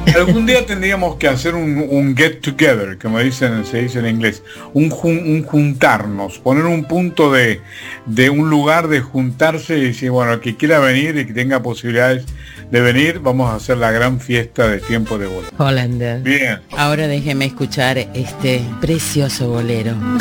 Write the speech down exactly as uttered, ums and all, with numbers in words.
Algún día tendríamos que hacer un, un get together, como dicen, se dice en inglés, un, jun, un juntarnos, poner un punto de, de un lugar de juntarse y decir, bueno, el que quiera venir y que tenga posibilidades de venir, vamos a hacer la gran fiesta de Tiempo de Bolero. Hollander. Bien. Ahora déjeme escuchar este precioso bolero.